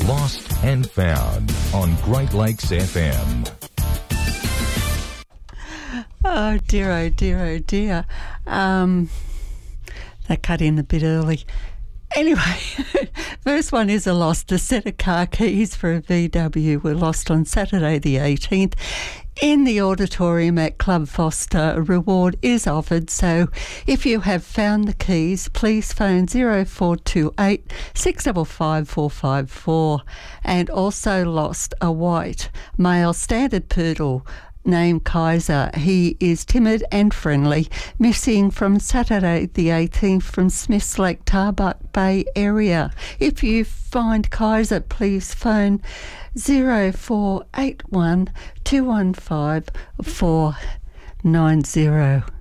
Lost and Found on Great Lakes FM. Oh dear, oh dear, oh dear. They cut in a bit early. Anyway, first one is a lost. A set of car keys for a VW were lost on Saturday the 18th in the auditorium at Club Foster. A reward is offered, so if you have found the keys, please phone 0428 655 454. And also lost a white male standard poodle named Kaiser. He is timid and friendly, missing from Saturday the 18th from Smiths Lake, Tarbuck Bay area. If you find Kaiser, please phone 0481 215 490.